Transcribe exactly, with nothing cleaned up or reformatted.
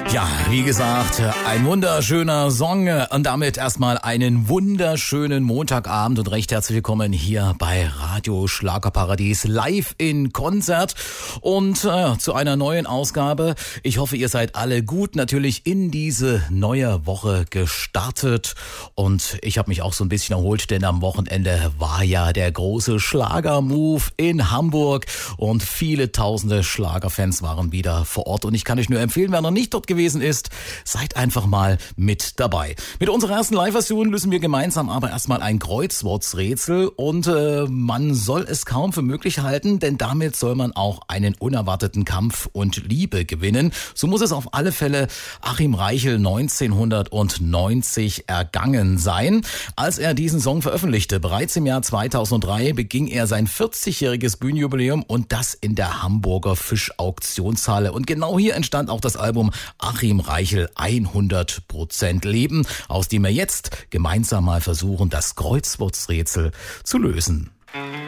Ja, wie gesagt, ein wunderschöner Song und damit erstmal einen wunderschönen Montagabend und recht herzlich willkommen hier bei Radio Schlagerparadies live in Konzert und äh, zu einer neuen Ausgabe. Ich hoffe, ihr seid alle gut natürlich in diese neue Woche gestartet und ich habe mich auch so ein bisschen erholt, denn am Wochenende war ja der große Schlagermove in Hamburg und viele tausende Schlagerfans waren wieder vor Ort und ich kann euch nur empfehlen, wer noch nicht dort gewesen ist, seid einfach mal mit dabei. Mit unserer ersten Live-Version lösen wir gemeinsam aber erstmal ein Kreuzworträtsel und äh, man soll es kaum für möglich halten, denn damit soll man auch einen unerwarteten Kampf und Liebe gewinnen. So muss es auf alle Fälle Achim Reichel neunzehnhundertneunzig ergangen sein. Als er diesen Song veröffentlichte, bereits im Jahr zweitausenddrei, beging er sein vierzigjähriges Bühnenjubiläum und das in der Hamburger Fischauktionshalle. Und genau hier entstand auch das Album Achim Reichel hundert Prozent Leben, aus dem wir jetzt gemeinsam mal versuchen, das Kreuzworträtsel zu lösen.